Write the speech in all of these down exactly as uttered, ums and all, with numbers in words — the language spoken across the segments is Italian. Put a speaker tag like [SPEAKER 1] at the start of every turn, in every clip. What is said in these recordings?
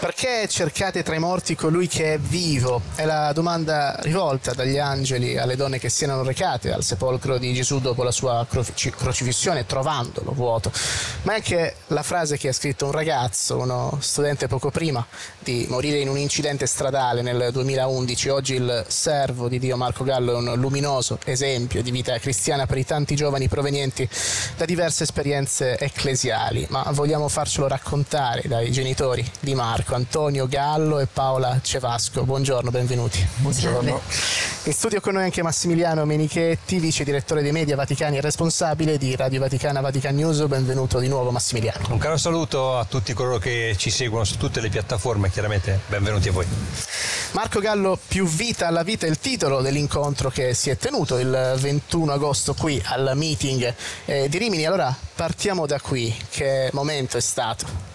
[SPEAKER 1] Perché cercate tra i morti colui che è vivo? È la domanda rivolta dagli angeli alle donne che si erano recate al sepolcro di Gesù dopo la sua croci- crocifissione, trovandolo vuoto. Ma è anche la frase che ha scritto un ragazzo, uno studente poco prima di morire in un incidente stradale nel duemilaundici. Oggi il servo di Dio Marco Gallo è un luminoso esempio di vita cristiana per i tanti giovani provenienti da diverse esperienze ecclesiali. Ma vogliamo farcelo raccontare dai genitori di Marco, Antonio Gallo e Paola Cevasco. Buongiorno, benvenuti.
[SPEAKER 2] Buongiorno.
[SPEAKER 1] In studio con noi anche Massimiliano Menichetti, vice direttore dei media vaticani e responsabile di Radio Vaticana Vatican News. Benvenuto di nuovo, Massimiliano.
[SPEAKER 2] Un caro saluto a tutti coloro che ci seguono su tutte le piattaforme, chiaramente benvenuti a voi.
[SPEAKER 1] Marco Gallo, più vita alla vita, è il titolo dell'incontro che si è tenuto il ventuno agosto qui al meeting eh, di Rimini. Allora partiamo da qui, che momento è stato?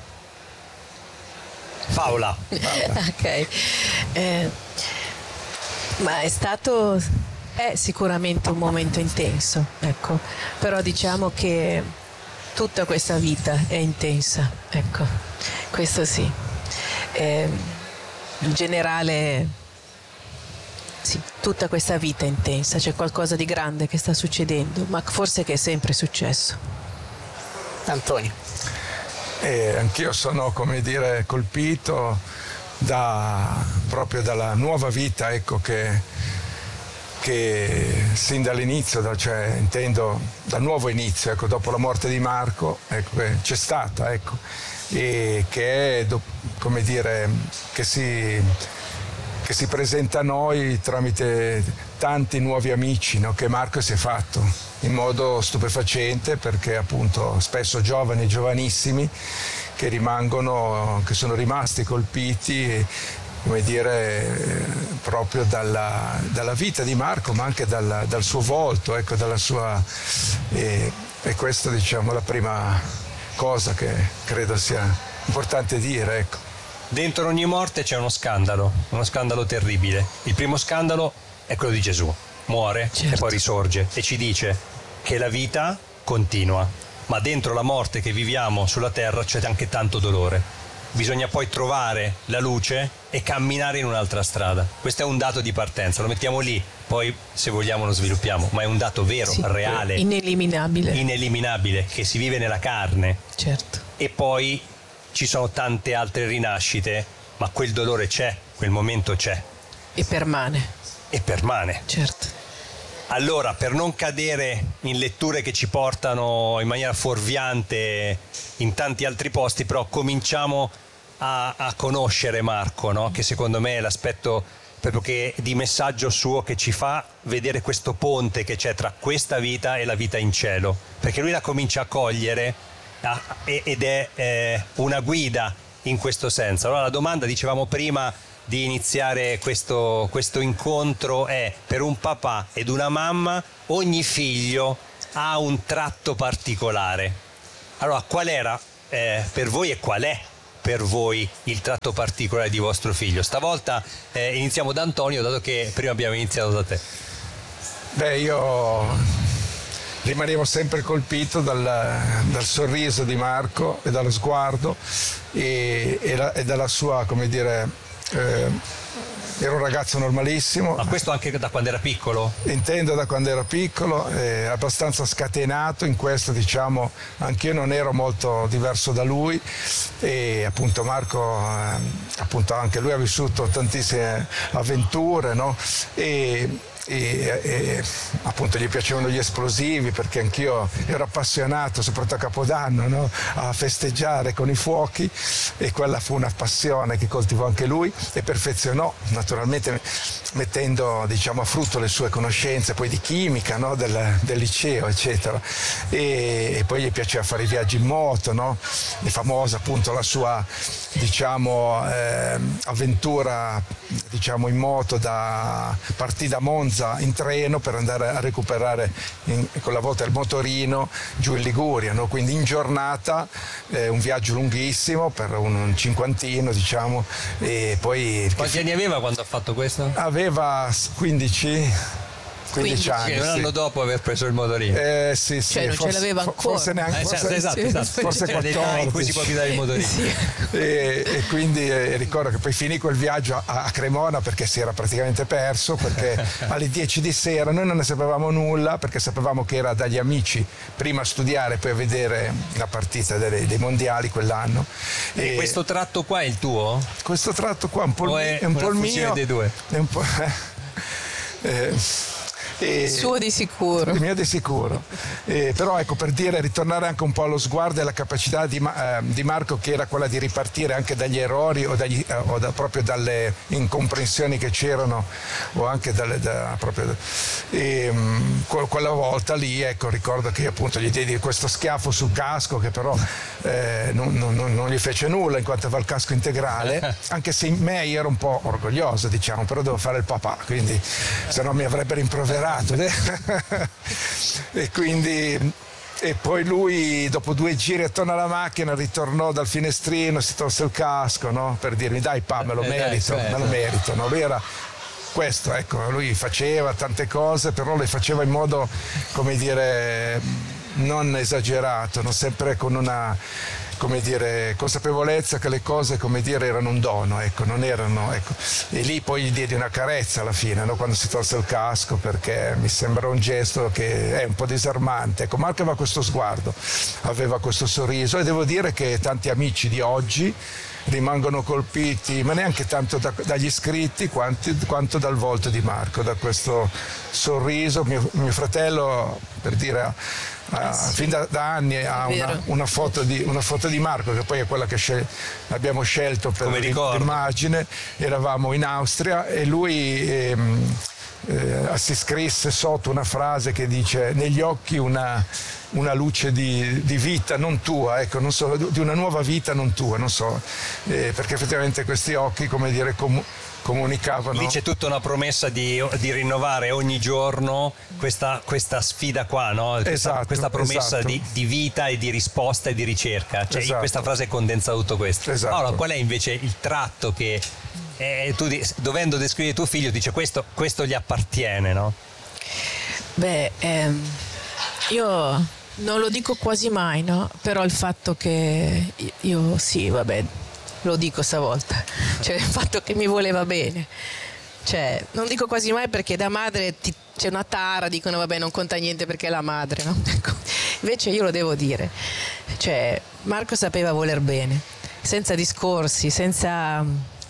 [SPEAKER 2] Paola.
[SPEAKER 3] Paola. Ok, eh, ma è stato, è sicuramente un momento intenso, ecco, però diciamo che tutta questa vita è intensa, ecco, questo sì. Eh, in generale, sì, tutta questa vita è intensa, c'è qualcosa di grande che sta succedendo, ma forse che è sempre successo.
[SPEAKER 1] Antonio.
[SPEAKER 4] E anch'io sono, come dire, colpito da, proprio dalla nuova vita, ecco, che, che sin dall'inizio, da, cioè intendo dal nuovo inizio, ecco, dopo la morte di Marco, ecco, c'è stata, ecco, e che è, come dire, che si, che si presenta a noi tramite tanti nuovi amici, no, che Marco si è fatto in modo stupefacente, perché appunto spesso giovani, giovanissimi, che rimangono, che sono rimasti colpiti, come dire, proprio dalla, dalla vita di Marco, ma anche dal, dal suo volto, ecco, dalla sua, e, e questa, diciamo, la prima cosa che credo sia importante dire, ecco.
[SPEAKER 2] Dentro ogni morte c'è uno scandalo, uno scandalo terribile. Il primo scandalo è quello di Gesù. Muore, certo, e poi risorge e ci dice che la vita continua, ma dentro la morte che viviamo sulla terra c'è anche tanto dolore. Bisogna poi trovare la luce e camminare in un'altra strada. Questo è un dato di partenza, lo mettiamo lì, poi se vogliamo lo sviluppiamo, ma è un dato vero, sì, reale,
[SPEAKER 3] ineliminabile,
[SPEAKER 2] ineliminabile, che si vive nella carne.
[SPEAKER 3] Certo.
[SPEAKER 2] E poi ci sono tante altre rinascite, ma quel dolore c'è, quel momento c'è.
[SPEAKER 3] E permane.
[SPEAKER 2] E permane.
[SPEAKER 3] Certo.
[SPEAKER 2] Allora, per non cadere in letture che ci portano in maniera fuorviante in tanti altri posti, però cominciamo a, a conoscere Marco, no? Che secondo me è l'aspetto proprio che, di messaggio suo, che ci fa vedere questo ponte che c'è tra questa vita e la vita in cielo, perché lui la comincia a cogliere a, ed è eh, una guida in questo senso. Allora la domanda, dicevamo prima, di iniziare questo, questo incontro è: per un papà ed una mamma ogni figlio ha un tratto particolare. Allora, qual era eh, per voi e qual è per voi il tratto particolare di vostro figlio? Stavolta eh, iniziamo da Antonio, dato che prima abbiamo iniziato da te.
[SPEAKER 4] Beh, io rimanevo sempre colpito dal, dal sorriso di Marco e dallo sguardo e, e, la, e dalla sua, come dire, Eh, era un ragazzo normalissimo.
[SPEAKER 2] Ma questo anche da quando era piccolo?
[SPEAKER 4] Intendo da quando era piccolo, eh, abbastanza scatenato in questo, diciamo, anch'io non ero molto diverso da lui, e appunto Marco, eh, appunto anche lui ha vissuto tantissime avventure, no? E, E, e appunto gli piacevano gli esplosivi, perché anch'io ero appassionato, soprattutto a Capodanno, no? A festeggiare con i fuochi, e quella fu una passione che coltivò anche lui e perfezionò, naturalmente mettendo, diciamo, a frutto le sue conoscenze poi di chimica, no? del, del liceo, eccetera, e, e poi gli piaceva fare i viaggi in moto, no? È famosa appunto la sua, diciamo, eh, avventura, diciamo, in moto, da partì da Monza in treno per andare a recuperare in, con la volta il motorino giù in Liguria, no? Quindi in giornata, eh, un viaggio lunghissimo per un, un cinquantino, diciamo, e poi...
[SPEAKER 2] Quanti anni aveva quando ha fatto questo?
[SPEAKER 4] Aveva quindici. quindici anni.
[SPEAKER 2] Un anno
[SPEAKER 4] sì.
[SPEAKER 2] dopo aver preso il motorino.
[SPEAKER 4] Eh, sì, sì,
[SPEAKER 3] Cioè non
[SPEAKER 4] forse,
[SPEAKER 3] ce l'aveva ancora.
[SPEAKER 4] forse neanche
[SPEAKER 2] Eh,
[SPEAKER 4] forse,
[SPEAKER 2] esatto, esatto.
[SPEAKER 4] forse
[SPEAKER 2] C'era dei anni in cui si può guidare il motorino.
[SPEAKER 3] Sì.
[SPEAKER 4] E, e quindi eh, ricordo che poi finì quel viaggio a, a Cremona perché si era praticamente perso, perché alle dieci di sera noi non ne sapevamo nulla, perché sapevamo che era dagli amici prima a studiare poi a vedere la partita delle, dei mondiali quell'anno.
[SPEAKER 2] E, e questo tratto qua è il tuo?
[SPEAKER 4] Questo tratto qua è un po' il,
[SPEAKER 2] è
[SPEAKER 4] è un, po il mio
[SPEAKER 2] dei due?
[SPEAKER 4] È un po', eh,
[SPEAKER 3] il suo di sicuro.
[SPEAKER 4] Il mio di sicuro. Eh, però ecco, per dire, ritornare anche un po' allo sguardo e alla capacità di, eh, di Marco, che era quella di ripartire anche dagli errori o, dagli, eh, o da, proprio dalle incomprensioni che c'erano, o anche dalle, da, proprio, e, um, quella volta lì, ecco, ricordo che appunto gli diedi questo schiaffo sul casco che però eh, non, non, non gli fece nulla in quanto aveva il casco integrale, anche se in me io ero un po' orgoglioso, diciamo, però devo fare il papà, quindi se no mi avrebbe rimproverato. E quindi e poi lui dopo due giri attorno alla macchina ritornò dal finestrino, si tolse il casco, no? Per dirmi dai pa, me lo merito, me lo merito, no? Lui era questo, ecco, lui faceva tante cose, però le faceva in modo, come dire, non esagerato, no? Sempre con una, come dire, consapevolezza che le cose, come dire, erano un dono, ecco, non erano, ecco. E lì poi gli diedi una carezza alla fine, no? Quando si tolse il casco, perché mi sembra un gesto che è un po' disarmante. Ecco, Marco aveva questo sguardo, aveva questo sorriso, e devo dire che tanti amici di oggi rimangono colpiti, ma neanche tanto da, dagli iscritti quanti, quanto dal volto di Marco, da questo sorriso. Mio, mio fratello, per dire, Uh, sì. fin da, da anni ha una, una, foto di, una foto di Marco, che poi è quella che scel- abbiamo scelto per l'immagine. Eravamo in Austria e lui ehm, eh, si scrisse sotto una frase che dice: negli occhi una, una luce di, di vita non tua, ecco, non so, di una nuova vita non tua, non so, eh, perché effettivamente questi occhi, come dire, com- comunicavano.
[SPEAKER 2] Lì c'è tutta una promessa di, di rinnovare ogni giorno questa, questa sfida qua, no? Questa,
[SPEAKER 4] esatto,
[SPEAKER 2] questa promessa
[SPEAKER 4] esatto.
[SPEAKER 2] di, di vita e di risposta e di ricerca, cioè
[SPEAKER 4] esatto.
[SPEAKER 2] in questa frase condensa tutto questo.
[SPEAKER 4] Esatto.
[SPEAKER 2] Allora, qual è invece il tratto che eh, tu, dovendo descrivere tuo figlio, dice questo, questo gli appartiene, no?
[SPEAKER 3] Beh, ehm, io non lo dico quasi mai, no? Però il fatto che io sì, vabbè, lo dico stavolta, cioè il fatto che mi voleva bene, cioè non dico quasi mai, perché da madre ti, c'è una tara, dicono vabbè non conta niente perché è la madre, no? Ecco. Invece io lo devo dire, cioè Marco sapeva voler bene, senza discorsi, senza,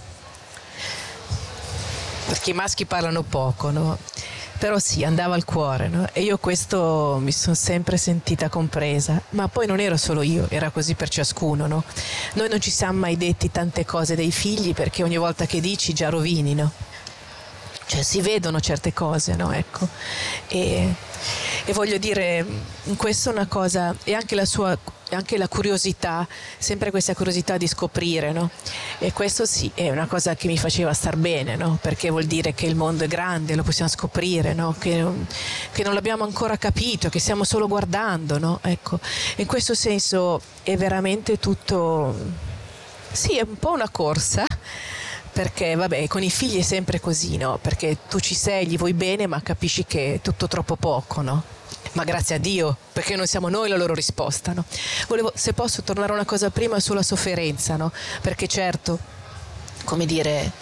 [SPEAKER 3] perché i maschi parlano poco, no? Però sì, andava al cuore, no? E io questo mi sono sempre sentita compresa, ma poi non ero solo io, era così per ciascuno, no? Noi non ci siamo mai detti tante cose dei figli, perché ogni volta che dici già rovini, no? Cioè si vedono certe cose, no? Ecco. E, e voglio dire, questa è una cosa, e anche la sua, anche la curiosità, sempre questa curiosità di scoprire, no? E questo sì, è una cosa che mi faceva star bene, no? Perché vuol dire che il mondo è grande, lo possiamo scoprire, no? Che, che non l'abbiamo ancora capito, che stiamo solo guardando, no? Ecco. In questo senso è veramente tutto, sì, è un po' una corsa. Perché vabbè, con i figli è sempre così, no? Perché tu ci sei, gli vuoi bene, ma capisci che è tutto troppo poco, no? Ma grazie a Dio, perché non siamo noi la loro risposta, no? Volevo, se posso, tornare a una cosa prima sulla sofferenza, no? Perché certo, come dire,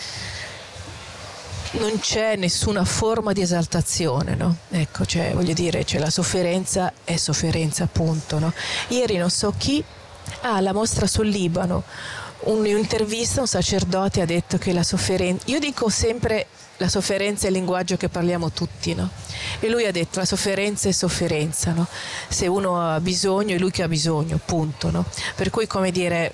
[SPEAKER 3] non c'è nessuna forma di esaltazione, no? Ecco, cioè, voglio dire, cioè, la sofferenza è sofferenza, appunto, no? Ieri non so chi, ah, la mostra sul Libano, un'intervista, un sacerdote ha detto che la sofferenza, io dico sempre la sofferenza è il linguaggio che parliamo tutti, no? E lui ha detto la sofferenza è sofferenza, no? Se uno ha bisogno è lui che ha bisogno, punto, no? Per cui, come dire,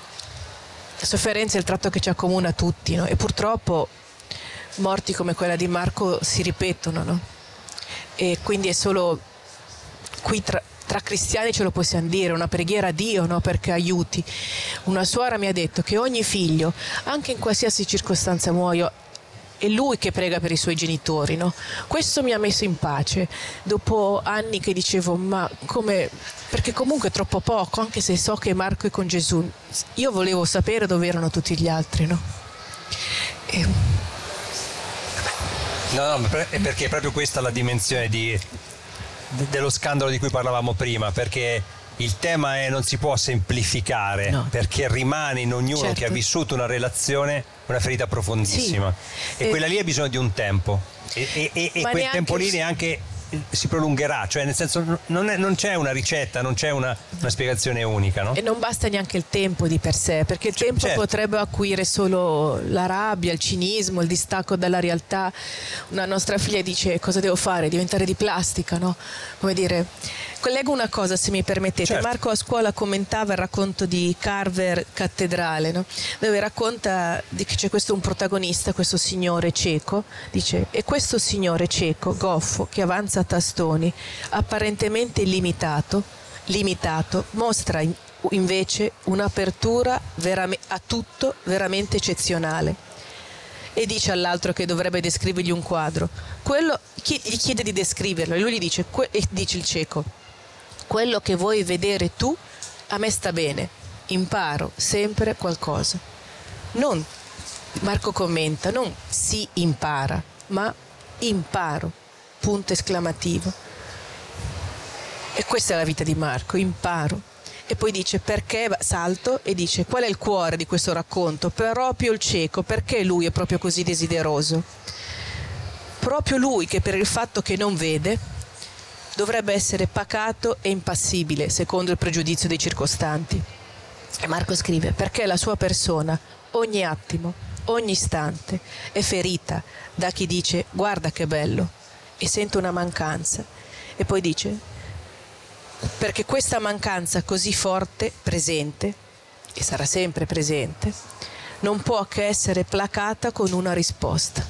[SPEAKER 3] la sofferenza è il tratto che ci accomuna tutti, no? E purtroppo morti come quella di Marco si ripetono, no? E quindi è solo qui tra Tra cristiani ce lo possiamo dire, una preghiera a Dio, no? Perché aiuti. Una suora mi ha detto che ogni figlio, anche in qualsiasi circostanza muoio, è lui che prega per i suoi genitori, no? Questo mi ha messo in pace, dopo anni che dicevo, ma come, perché comunque è troppo poco, anche se so che Marco è con Gesù, io volevo sapere dove erano tutti gli altri, no? E...
[SPEAKER 2] No, no, perché è proprio questa la dimensione di, dello scandalo di cui parlavamo prima, perché il tema è non si può semplificare, no. Perché rimane in ognuno, certo, che ha vissuto una relazione una ferita profondissima, sì. E eh, quella lì ha bisogno di un tempo e, e, e, e quel tempo lì neanche si prolungherà, cioè nel senso non, è, non c'è una ricetta, non c'è una, una spiegazione unica, no?
[SPEAKER 3] E non basta neanche il tempo di per sé, perché il tempo, certo, potrebbe acuire solo la rabbia, il cinismo, il distacco dalla realtà. Una nostra figlia dice: cosa devo fare? Diventare di plastica, no? Come dire, collego una cosa, se mi permettete, certo. Marco a scuola commentava il racconto di Carver Cattedrale, no? Dove racconta di che c'è questo un protagonista, questo signore cieco, dice: e questo signore cieco, goffo, che avanza a tastoni, apparentemente limitato, limitato, mostra in, invece un'apertura verame, a tutto veramente eccezionale. E dice all'altro che dovrebbe descrivergli un quadro, quello, chi, gli chiede di descriverlo e lui gli dice, que, e dice il cieco: quello che vuoi vedere tu a me sta bene, imparo sempre qualcosa. Non, Marco commenta, non si impara, ma imparo, punto esclamativo. E questa è la vita di Marco, imparo. E poi dice: perché, salto e dice: qual è il cuore di questo racconto? Proprio il cieco, perché lui è proprio così desideroso? Proprio lui, che per il fatto che non vede dovrebbe essere pacato e impassibile secondo il pregiudizio dei circostanti. E Marco scrive: perché la sua persona ogni attimo, ogni istante è ferita da chi dice guarda che bello e sente una mancanza, e poi dice: perché questa mancanza così forte, presente, e sarà sempre presente, non può che essere placata con una risposta.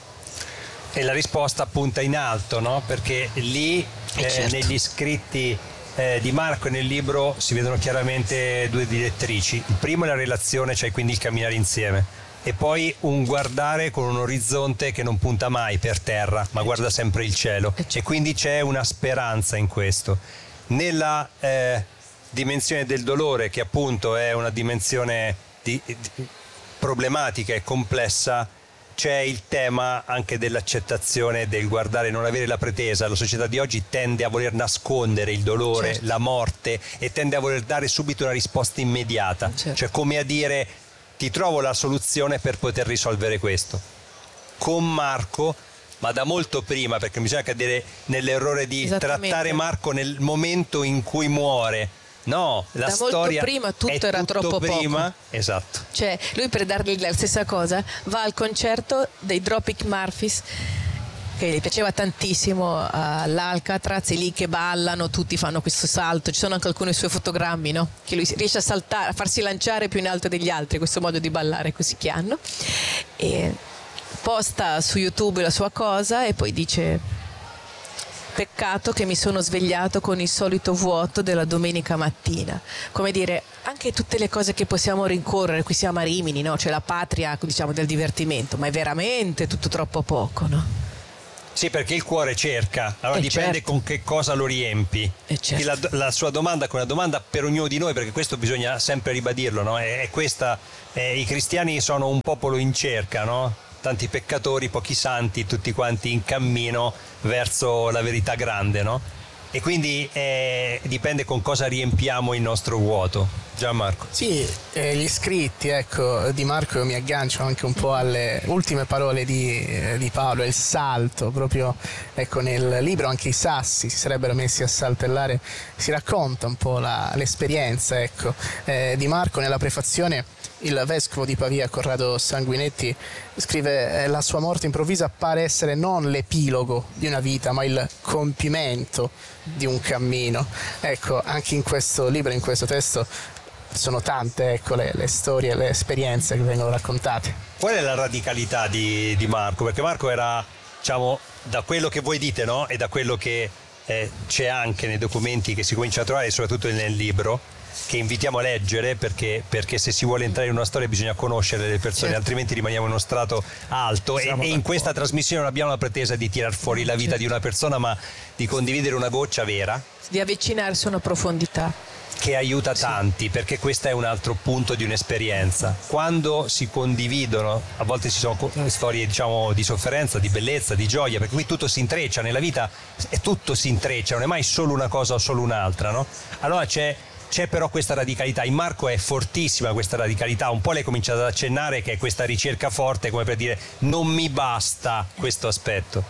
[SPEAKER 2] E la risposta punta in alto, no? Perché lì eh, certo. negli scritti eh, di Marco e nel libro si vedono chiaramente due direttrici. Il primo è la relazione, cioè quindi il camminare insieme, e poi un guardare con un orizzonte che non punta mai per terra, ma guarda sempre il cielo, e quindi c'è una speranza in questo. Nella eh, dimensione del dolore, che appunto è una dimensione di, di, problematica e complessa, c'è il tema anche dell'accettazione, del guardare, non avere la pretesa. La società di oggi tende a voler nascondere il dolore, certo, la morte, e tende a voler dare subito una risposta immediata, certo, cioè come a dire: ti trovo la soluzione per poter risolvere questo. Con Marco, ma da molto prima, perché bisogna cadere nell'errore di trattare Marco nel momento in cui muore. No, la
[SPEAKER 3] da
[SPEAKER 2] storia
[SPEAKER 3] molto prima tutto
[SPEAKER 2] è
[SPEAKER 3] era
[SPEAKER 2] tutto
[SPEAKER 3] troppo
[SPEAKER 2] prima,
[SPEAKER 3] poco.
[SPEAKER 2] Esatto.
[SPEAKER 3] Cioè, lui, per dargli la stessa cosa, va al concerto dei Dropkick Murphys, che gli piaceva tantissimo, all'Alcatraz, e lì che ballano, tutti fanno questo salto. Ci sono anche alcuni suoi fotogrammi, no? Che lui riesce a saltare, a farsi lanciare più in alto degli altri, questo modo di ballare così che hanno. E posta su YouTube la sua cosa e poi dice: peccato che mi sono svegliato con il solito vuoto della domenica mattina. Come dire, anche tutte le cose che possiamo rincorrere, qui siamo a Rimini, no? C'è la patria, diciamo, del divertimento, ma è veramente tutto troppo poco, no?
[SPEAKER 2] Sì, perché il cuore cerca, allora
[SPEAKER 3] eh
[SPEAKER 2] dipende
[SPEAKER 3] certo.
[SPEAKER 2] con che cosa lo riempi.
[SPEAKER 3] Eh certo.
[SPEAKER 2] la, la sua domanda, con una domanda per ognuno di noi, perché questo bisogna sempre ribadirlo, no? È, è questa, eh, i cristiani sono un popolo in cerca, no? Tanti peccatori, pochi santi, tutti quanti in cammino verso la verità grande, no? E quindi eh, dipende con cosa riempiamo il nostro vuoto. Gianmarco.
[SPEAKER 1] Sì, eh, gli scritti, ecco, di Marco, mi aggancio anche un po' alle ultime parole di, eh, di Paolo, il salto, proprio, ecco, nel libro anche i sassi si sarebbero messi a saltellare, si racconta un po' la, l'esperienza, ecco, eh, di Marco. Nella prefazione il vescovo di Pavia, Corrado Sanguinetti, scrive: eh, la sua morte improvvisa pare essere non l'epilogo di una vita, ma il compimento di un cammino. Ecco, anche in questo libro, in questo testo, sono tante, ecco, le, le storie, le esperienze che vengono raccontate.
[SPEAKER 2] Qual è la radicalità di, di Marco? Perché Marco era, diciamo, da quello che voi dite, no? E da quello che eh, c'è anche nei documenti che si comincia a trovare, soprattutto nel libro, che invitiamo a leggere, perché, perché se si vuole entrare in una storia bisogna conoscere le persone, certo, altrimenti rimaniamo in uno strato alto. E, e in questa trasmissione non abbiamo la pretesa di tirar fuori la vita, certo, di una persona, ma di condividere una goccia vera,
[SPEAKER 3] di avvicinarsi a una profondità.
[SPEAKER 2] che aiuta tanti, perché questo è un altro punto di un'esperienza. Quando si condividono, a volte ci sono storie, diciamo, di sofferenza, di bellezza, di gioia, perché qui tutto si intreccia, nella vita è tutto si intreccia, non è mai solo una cosa o solo un'altra, no? Allora c'è, c'è però questa radicalità, in Marco è fortissima questa radicalità, un po' lei comincia ad accennare che è questa ricerca forte, come per dire non mi basta questo aspetto.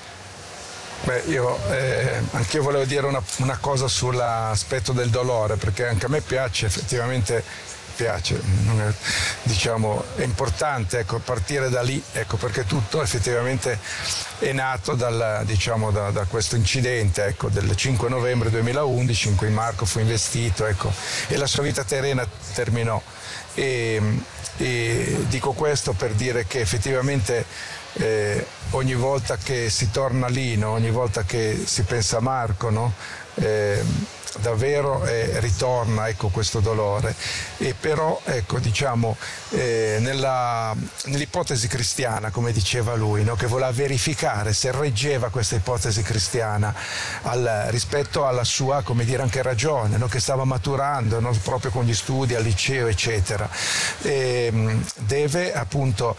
[SPEAKER 4] Beh, io eh, anch'io volevo dire una, una cosa sull'aspetto del dolore, perché anche a me piace, effettivamente piace, non è, diciamo, è importante, ecco, partire da lì, ecco, perché tutto effettivamente è nato dal, diciamo, da, da questo incidente, ecco, del cinque novembre duemilaundici in cui Marco fu investito, ecco, e la sua vita terrena terminò. E, e dico questo per dire che effettivamente eh, ogni volta che si torna lì, no? Ogni volta che si pensa a Marco, no? eh, davvero eh, ritorna, ecco, questo dolore. E però, ecco, diciamo, eh, nella, nell'ipotesi cristiana, come diceva lui, no? Che voleva verificare se reggeva questa ipotesi cristiana al, rispetto alla sua, come dire, anche ragione, no? Che stava maturando, no? Proprio con gli studi al liceo, eccetera. E, deve appunto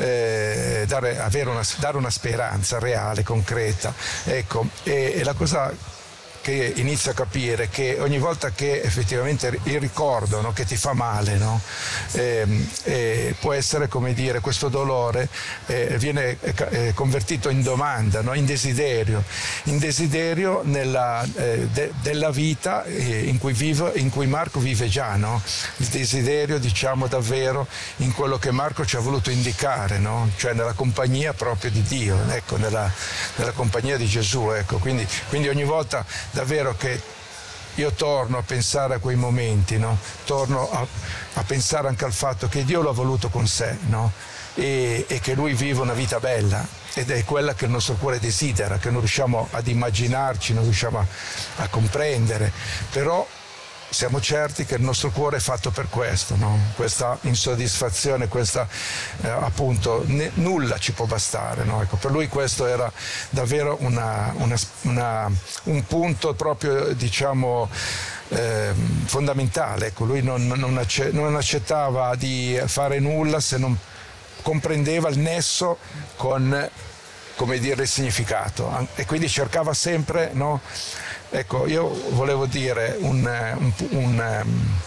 [SPEAKER 4] eh, dare, avere una, dare una speranza reale, concreta, ecco. E, e la cosa che inizia a capire che ogni volta che effettivamente il ricordo, no, che ti fa male, no, eh, eh, può essere, come dire, questo dolore eh, viene eh, convertito in domanda, no, in desiderio, in desiderio nella, eh, de, della vita eh, in cui vive, in cui Marco vive già, no? Il desiderio, diciamo, davvero in quello che Marco ci ha voluto indicare, no? Cioè nella compagnia proprio di Dio, ecco, nella, nella compagnia di Gesù, ecco. Quindi, quindi ogni volta davvero che io torno a pensare a quei momenti, no? Torno a, a pensare anche al fatto che Dio l'ha voluto con sé, no? e, e che Lui vive una vita bella, ed è quella che il nostro cuore desidera, che non riusciamo ad immaginarci, non riusciamo a, a comprendere, però siamo certi che il nostro cuore è fatto per questo, no? Questa insoddisfazione, questa eh, appunto ne, nulla ci può bastare, no? Ecco, per lui questo era davvero una, una, una, un punto proprio, diciamo, eh, fondamentale. Ecco, lui non, non, acce, non accettava di fare nulla se non comprendeva il nesso con, come dire, il significato, e quindi cercava sempre, no? Ecco, io volevo dire un, un, un,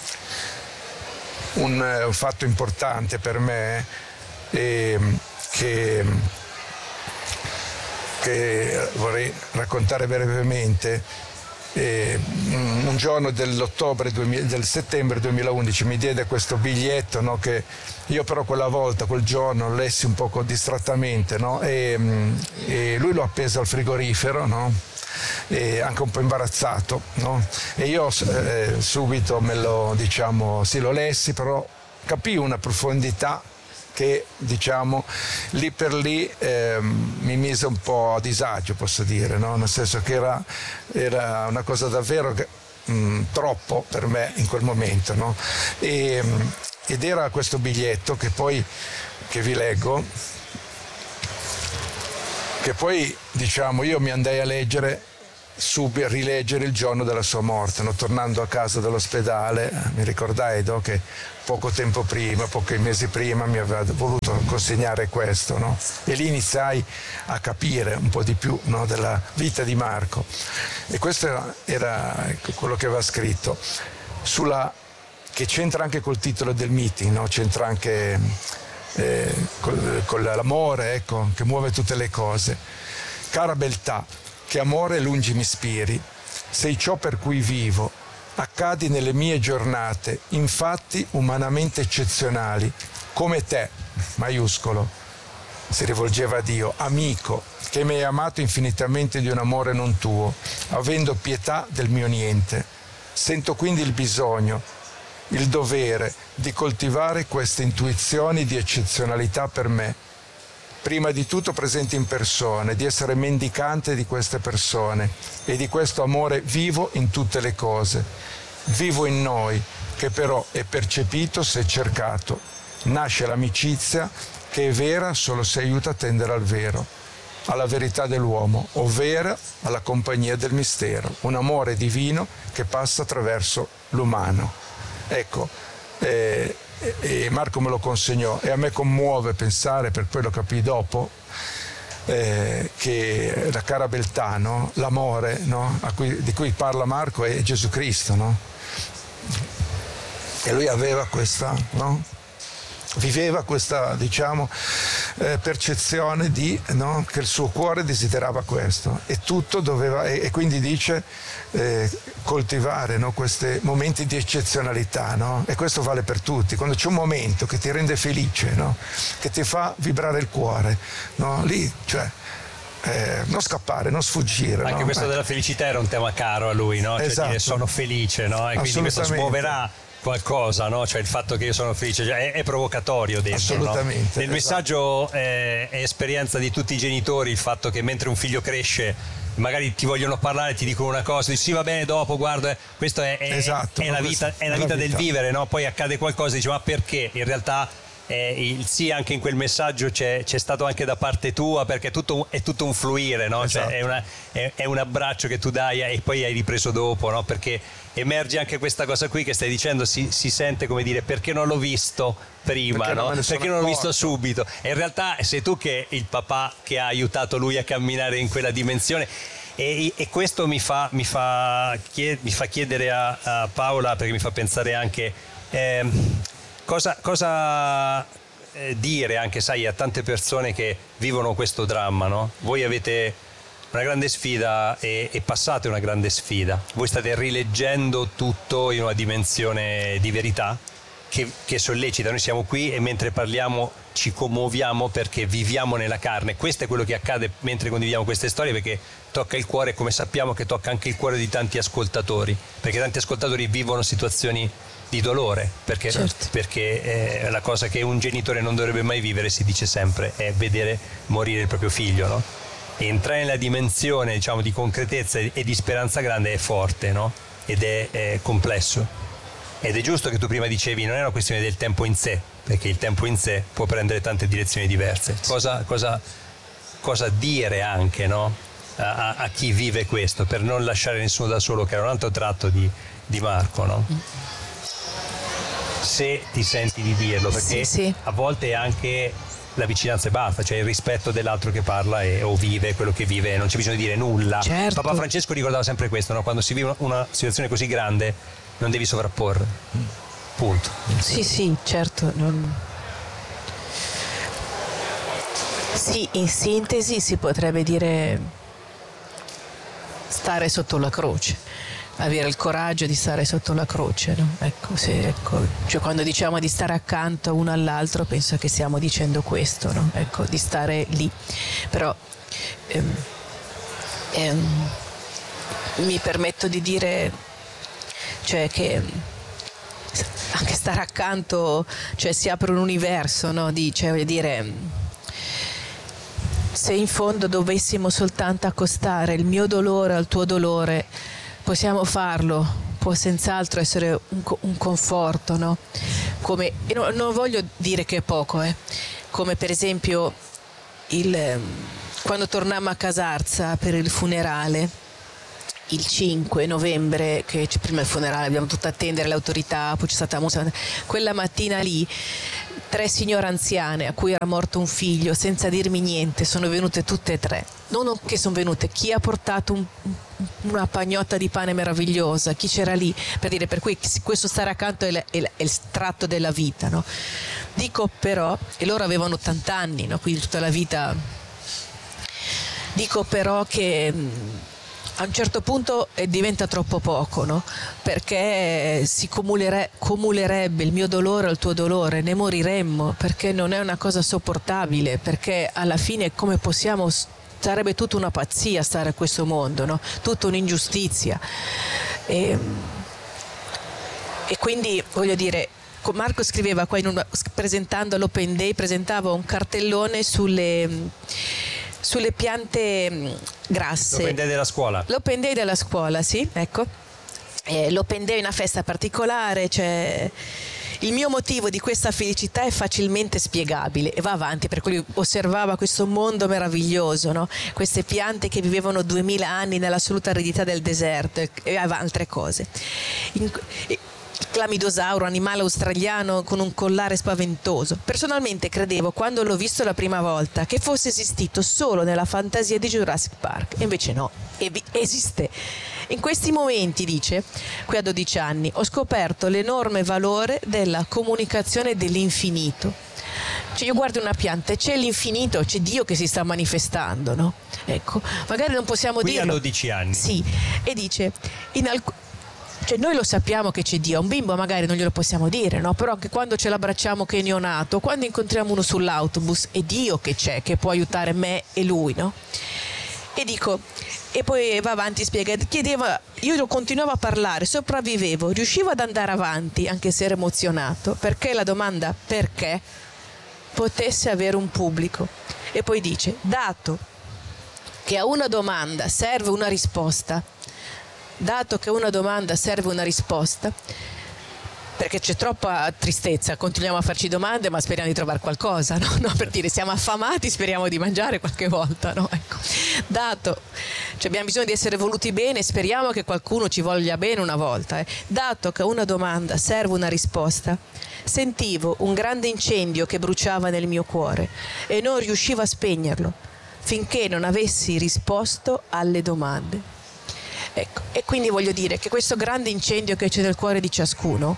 [SPEAKER 4] un, un fatto importante per me, eh, che, che vorrei raccontare brevemente. Eh, un giorno dell'ottobre, del settembre duemilaundici mi diede questo biglietto, no, che io però quella volta, quel giorno, lessi un poco distrattamente, no, e, e lui lo ha appeso al frigorifero, no? E anche un po' imbarazzato, no? E io eh, subito me lo, diciamo, sì, lo lessi, però capii una profondità che, diciamo, lì per lì eh, mi mise un po' a disagio, posso dire, no? Nel senso che era, era una cosa davvero che, mh, troppo per me in quel momento, no? E, ed era questo biglietto che poi, che vi leggo, che poi, diciamo, io mi andai a leggere, subito, a rileggere il giorno della sua morte, no? Tornando a casa dall'ospedale, mi ricordai, no, che poco tempo prima, pochi mesi prima, mi aveva voluto consegnare questo, no? E lì iniziai a capire un po' di più, no, della vita di Marco. E questo era, era ecco, quello che aveva scritto, sulla, che c'entra anche col titolo del meeting, no? C'entra anche Eh, con, con l'amore, ecco, che muove tutte le cose. Cara beltà, che amore lungi mi ispiri, sei ciò per cui vivo, accadi nelle mie giornate, infatti umanamente eccezionali, come te, maiuscolo, si rivolgeva a Dio, amico, che mi hai amato infinitamente di un amore non tuo, avendo pietà del mio niente. Sento quindi il bisogno, il dovere di coltivare queste intuizioni di eccezionalità per me, prima di tutto presenti in persone, di essere mendicante di queste persone e di questo amore vivo in tutte le cose, vivo in noi, che però è percepito se cercato. Nasce l'amicizia che è vera solo se aiuta a tendere al vero, alla verità dell'uomo, ovvero alla compagnia del mistero, un amore divino che passa attraverso l'umano. Ecco, eh, e Marco me lo consegnò e a me commuove pensare, per poi lo capii dopo, eh, che la cara beltà, no? L'amore, no? A cui, di cui parla Marco è Gesù Cristo, no? E lui aveva questa, no? Viveva questa, diciamo, eh, percezione di, no? Che il suo cuore desiderava questo e tutto doveva, e, e quindi dice eh, coltivare, no? Questi momenti di eccezionalità, no? E questo vale per tutti. Quando c'è un momento che ti rende felice, no? Che ti fa vibrare il cuore, no? Lì, cioè, Eh, non scappare, non sfuggire.
[SPEAKER 2] Anche
[SPEAKER 4] no?
[SPEAKER 2] questo
[SPEAKER 4] eh.
[SPEAKER 2] della felicità era un tema caro a lui, no? Cioè
[SPEAKER 4] Esatto.
[SPEAKER 2] dire sono felice, no? E quindi questo smuoverà qualcosa, no? Cioè il fatto che io sono felice, cioè, è, è provocatorio dentro,
[SPEAKER 4] assolutamente.
[SPEAKER 2] No? Nel
[SPEAKER 4] esatto.
[SPEAKER 2] messaggio eh, è esperienza di tutti i genitori il fatto che mentre un figlio cresce magari ti vogliono parlare, ti dicono una cosa, dici sì va bene dopo, guarda, eh, questo è, è,
[SPEAKER 4] esatto,
[SPEAKER 2] è, la vita, è la vita del vivere, no? Poi accade qualcosa e dici ma perché? In realtà Eh, il sì anche in quel messaggio c'è, c'è stato anche da parte tua, perché è tutto, è tutto un fluire, no?
[SPEAKER 4] Esatto.
[SPEAKER 2] Cioè è, una, è, è un abbraccio che tu dai e poi hai ripreso dopo, no? Perché emerge anche questa cosa qui che stai dicendo, si, si sente come dire perché non l'ho visto prima,
[SPEAKER 4] perché
[SPEAKER 2] no?
[SPEAKER 4] non,
[SPEAKER 2] perché non l'ho visto subito, e in realtà sei tu che il papà che ha aiutato lui a camminare in quella dimensione. E, e questo mi fa, mi fa, chied, mi fa chiedere a, a Paola, perché mi fa pensare anche eh, Cosa, cosa eh, dire anche, sai, a tante persone che vivono questo dramma, no? Voi avete una grande sfida e, e passate una grande sfida. Voi state rileggendo tutto in una dimensione di verità che, che sollecita. Noi siamo qui e mentre parliamo ci commuoviamo perché viviamo nella carne. Questo è quello che accade mentre condividiamo queste storie, perché tocca il cuore, come sappiamo che tocca anche il cuore di tanti ascoltatori, perché tanti ascoltatori vivono situazioni di dolore, perché,
[SPEAKER 3] certo.
[SPEAKER 2] perché eh, la cosa che un genitore non dovrebbe mai vivere, si dice sempre, è vedere morire il proprio figlio, no? E entrare nella dimensione, diciamo, di concretezza e di speranza grande è forte, no? Ed è, è complesso, ed è giusto che tu prima dicevi non è una questione del tempo in sé, perché il tempo in sé può prendere tante direzioni diverse. Cosa, cosa, cosa dire anche, no? a, a chi vive questo, per non lasciare nessuno da solo, che era un altro tratto di, di Marco, no? Se ti senti di dirlo, perché
[SPEAKER 3] sì, sì.
[SPEAKER 2] a volte è anche la vicinanza e basta, cioè il rispetto dell'altro che parla e, o vive quello che vive, non c'è bisogno di dire nulla.
[SPEAKER 3] Certo.
[SPEAKER 2] Papa Francesco ricordava sempre questo, no? Quando si vive una situazione così grande non devi sovrapporre, punto.
[SPEAKER 3] Sì, sì, certo. Non... Sì, in sintesi si potrebbe dire stare sotto la croce, avere il coraggio di stare sotto la croce, no? Ecco, se, ecco, cioè quando diciamo di stare accanto uno all'altro, penso che stiamo dicendo questo, no? Ecco, di stare lì. Però ehm, ehm, mi permetto di dire, cioè, che anche stare accanto, cioè, si apre un universo, no? Di, cioè, voglio dire, se in fondo dovessimo soltanto accostare il mio dolore al tuo dolore, possiamo farlo, può senz'altro essere un, un conforto, no? Come, e no, non voglio dire che è poco, eh? Come per esempio il, quando tornammo a Casarza per il funerale, il cinque novembre, che prima del funerale abbiamo dovuto attendere le autorità, poi c'è stata musica, quella mattina lì tre signore anziane a cui era morto un figlio, senza dirmi niente, sono venute tutte e tre. Non che sono venute, chi ha portato un, una pagnotta di pane meravigliosa, chi c'era lì, per dire, per cui questo stare accanto è, la, è, la, è il tratto della vita, no? Dico però, e loro avevano ottanta anni, no? Quindi tutta la vita, dico però che a un certo punto diventa troppo poco, no? Perché si cumulere, cumulerebbe il mio dolore al tuo dolore, ne moriremmo, perché non è una cosa sopportabile, perché alla fine come possiamo, sarebbe tutta una pazzia stare a questo mondo, no? Tutta un'ingiustizia. E, e quindi voglio dire, Marco scriveva qua in una, presentando l'Open Day, presentava un cartellone sulle sulle piante grasse.
[SPEAKER 2] L'Open Day della scuola.
[SPEAKER 3] L'Open Day della scuola, sì, ecco. Eh, L'Open Day è una festa particolare, c'è Il mio motivo di questa felicità è facilmente spiegabile, e va avanti, per cui osservava questo mondo meraviglioso, no? Queste piante che vivevano duemila anni nell'assoluta aridità del deserto e altre cose. In, il clamidosauro, animale australiano con un collare spaventoso. Personalmente credevo, quando l'ho visto la prima volta, che fosse esistito solo nella fantasia di Jurassic Park, e invece no, esiste. In questi momenti, dice, qui a dodici anni, ho scoperto l'enorme valore della comunicazione dell'infinito. Cioè, io guardo una pianta e c'è l'infinito, c'è Dio che si sta manifestando, no? Ecco, magari non possiamo
[SPEAKER 2] qui
[SPEAKER 3] dirlo.
[SPEAKER 2] a dodici anni.
[SPEAKER 3] Sì, e dice, in alc- cioè noi lo sappiamo che c'è Dio, a un bimbo magari non glielo possiamo dire, no? Però anche quando ce l'abbracciamo che è neonato, quando incontriamo uno sull'autobus, è Dio che c'è, che può aiutare me e lui, no? E dico, e poi va avanti, spiega, chiedeva, io continuavo a parlare, sopravvivevo, riuscivo ad andare avanti anche se ero emozionato, perché la domanda perché potesse avere un pubblico. E poi dice, dato che a una domanda serve una risposta, dato che a una domanda serve una risposta, perché c'è troppa tristezza, continuiamo a farci domande ma speriamo di trovare qualcosa, no? No, per dire, siamo affamati, speriamo di mangiare qualche volta, no? Ecco. Dato, cioè abbiamo bisogno di essere voluti bene, speriamo che qualcuno ci voglia bene una volta, eh. Dato che a una domanda serve una risposta, sentivo un grande incendio che bruciava nel mio cuore e non riuscivo a spegnerlo finché non avessi risposto alle domande. Ecco, e quindi voglio dire che questo grande incendio che c'è nel cuore di ciascuno,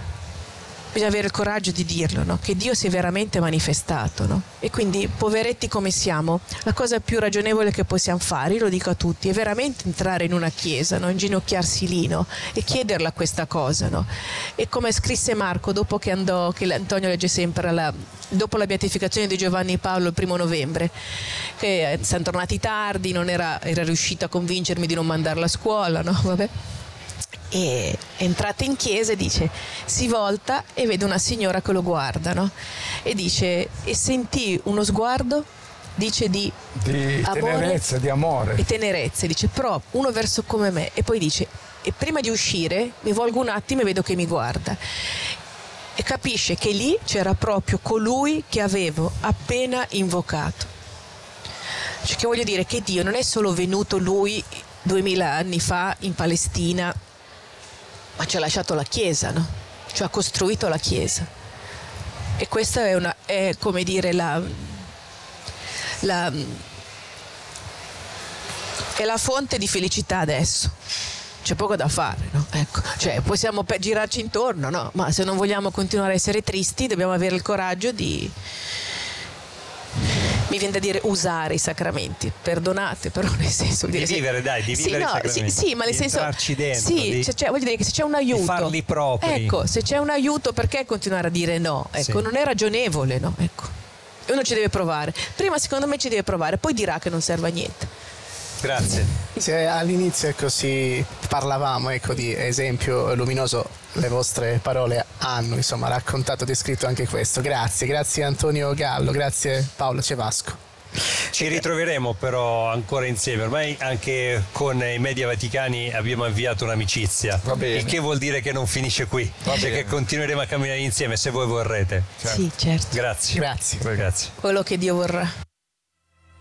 [SPEAKER 3] bisogna avere il coraggio di dirlo, no? Che Dio si è veramente manifestato, no? E quindi, poveretti come siamo, la cosa più ragionevole che possiamo fare, io lo dico a tutti, è veramente entrare in una chiesa, no? Inginocchiarsi lì, no? E chiederla questa cosa, no? E come scrisse Marco dopo che andò, che Antonio legge sempre la, dopo la beatificazione di Giovanni Paolo il primo novembre, che siamo tornati tardi, non era, era riuscito a convincermi di non mandarla a scuola, no? Vabbè. E entrata in chiesa e dice, si volta e vede una signora che lo guarda, no? E dice, e sentì uno sguardo, dice di,
[SPEAKER 4] di tenerezza, di amore
[SPEAKER 3] e tenerezza, dice però uno verso come me, e poi dice, e prima di uscire mi volgo un attimo e vedo che mi guarda e capisce che lì c'era proprio colui che avevo appena invocato. Cioè, che voglio dire che Dio non è solo venuto lui duemila anni fa in Palestina, ma ci ha lasciato la Chiesa, no? Ci ha costruito la Chiesa. E questa è, una, è come dire, la, la, è la fonte di felicità adesso. C'è poco da fare, no? Ecco. Cioè, possiamo per girarci intorno, no? Ma se non vogliamo continuare a essere tristi, dobbiamo avere il coraggio di... mi viene da dire usare i sacramenti, perdonate, però nel senso
[SPEAKER 2] di
[SPEAKER 3] dire,
[SPEAKER 2] vivere,
[SPEAKER 3] se,
[SPEAKER 2] dai, di vivere
[SPEAKER 3] sì, no,
[SPEAKER 2] i sacramenti,
[SPEAKER 3] sì, sì, ma nel
[SPEAKER 2] di
[SPEAKER 3] senso
[SPEAKER 2] entrarci dentro,
[SPEAKER 3] sì,
[SPEAKER 2] di,
[SPEAKER 3] cioè, cioè, voglio dire che se c'è un aiuto,
[SPEAKER 2] di farli propri.
[SPEAKER 3] Ecco, se c'è un aiuto, perché continuare a dire no? Ecco,
[SPEAKER 2] sì.
[SPEAKER 3] Non è ragionevole, no? Ecco. Uno ci deve provare. Prima secondo me ci deve provare, poi dirà che non serve a niente.
[SPEAKER 2] Grazie.
[SPEAKER 1] Sì, all'inizio così parlavamo, ecco, di esempio luminoso, le vostre parole hanno insomma raccontato, descritto anche questo. Grazie, grazie Antonio Gallo, grazie Paolo Cevasco.
[SPEAKER 2] Ci ritroveremo però ancora insieme, ormai anche con i media vaticani abbiamo avviato un'amicizia,
[SPEAKER 4] Va bene.
[SPEAKER 2] Il che vuol dire che non finisce qui,
[SPEAKER 4] Va
[SPEAKER 2] cioè
[SPEAKER 4] bene.
[SPEAKER 2] che continueremo a camminare insieme se voi vorrete.
[SPEAKER 3] Sì, certo.
[SPEAKER 2] Grazie.
[SPEAKER 1] Grazie.
[SPEAKER 2] Grazie.
[SPEAKER 3] Quello che Dio vorrà.